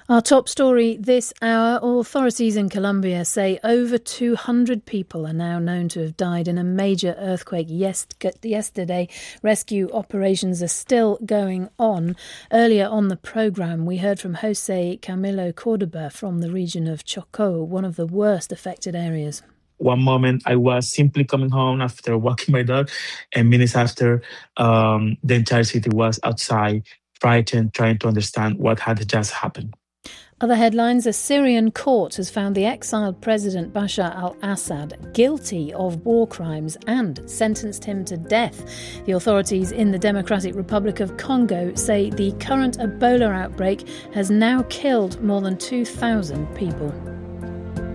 Our top story this hour, authorities in Colombia say over 200 people are now known to have died in a major earthquake yesterday. Rescue operations are still going on. Earlier on the programme, we heard from Jose Camilo Cordoba from the region of Chocó, one of the worst affected areas. One moment, I was simply coming home after walking my dog, and minutes after, the entire city was outside, frightened, trying to understand what had just happened. Other headlines, a Syrian court has found the exiled President Bashar al-Assad guilty of war crimes and sentenced him to death. The authorities in the Democratic Republic of Congo say the current Ebola outbreak has now killed more than 2,000 people.